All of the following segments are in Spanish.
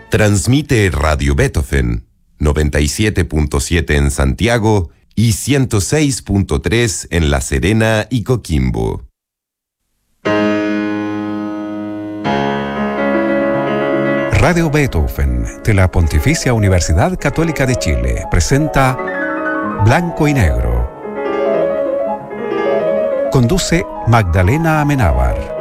Transmite Radio Beethoven, 97.7 en Santiago y 106.3 en La Serena y Coquimbo. Radio Beethoven de la Pontificia Universidad Católica de Chile presenta Blanco y Negro. Conduce Magdalena Amenábar.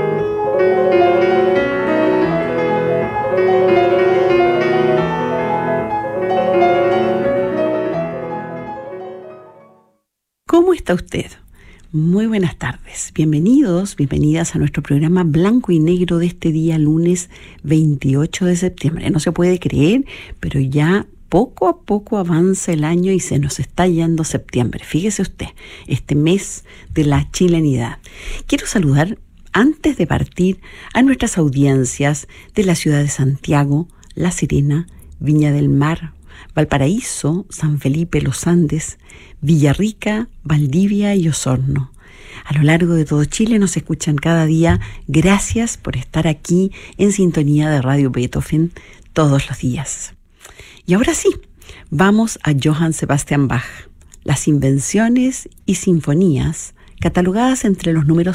¿Cómo está usted? Muy buenas tardes. Bienvenidos, bienvenidas a nuestro programa Blanco y Negro de este día lunes 28 de septiembre. No se puede creer, pero ya poco a poco avanza el año y se nos está yendo septiembre. Fíjese usted, este mes de la chilenidad. Quiero saludar, antes de partir, a nuestras audiencias de la ciudad de Santiago, La Serena, Viña del Mar, Valparaíso, San Felipe, Los Andes, Villarrica, Valdivia y Osorno. A lo largo de todo Chile nos escuchan cada día. Gracias por estar aquí en sintonía de Radio Beethoven todos los días. Y ahora sí, vamos a Johann Sebastian Bach. Las invenciones y sinfonías, catalogadas entre los números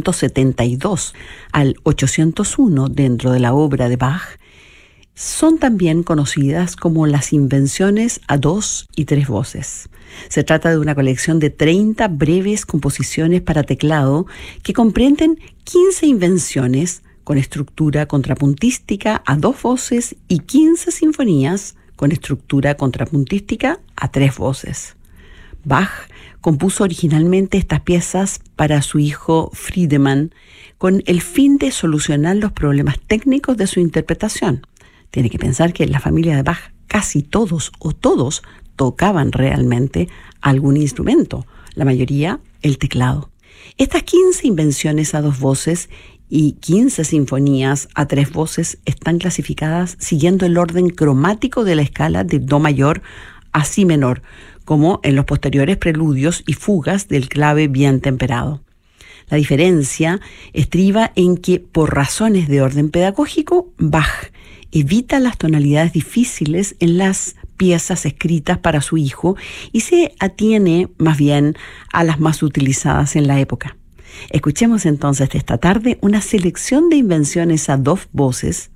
772 al 801 dentro de la obra de Bach, son también conocidas como las invenciones a 2 y 3 voces. Se trata de una colección de 30 breves composiciones para teclado que comprenden 15 invenciones con estructura contrapuntística a 2 voces y 15 sinfonías con estructura contrapuntística a 3 voces. Bach compuso originalmente estas piezas para su hijo Friedemann con el fin de solucionar los problemas técnicos de su interpretación. Tiene que pensar que en la familia de Bach casi todos o todos tocaban realmente algún instrumento, la mayoría el teclado. Estas 15 invenciones a 2 voces y 15 sinfonías a 3 voces están clasificadas siguiendo el orden cromático de la escala de Do mayor a Si menor, como en los posteriores preludios y fugas del clave bien temperado. La diferencia estriba en que, por razones de orden pedagógico, Bach evita las tonalidades difíciles en las piezas escritas para su hijo y se atiene más bien a las más utilizadas en la época. Escuchemos entonces esta tarde una selección de invenciones a 2 voces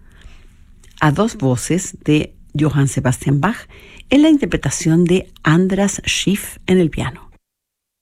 de Johann Sebastian Bach en la interpretación de Andras Schiff en el piano.